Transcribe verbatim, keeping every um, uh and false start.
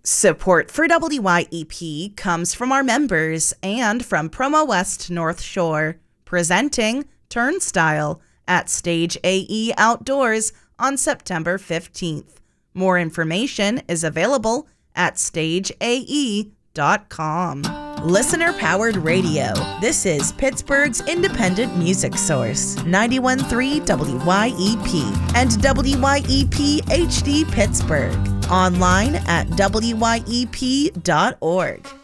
Support for W Y E P comes from our members and from Promo West North Shore, presenting Turnstile at Stage A E Outdoors on September fifteenth. More information is available at stage a e dot com. Listener-powered radio. This is Pittsburgh's independent music source, ninety-one point three W Y E P and W Y E P H D Pittsburgh. Online at W Y E P dot org.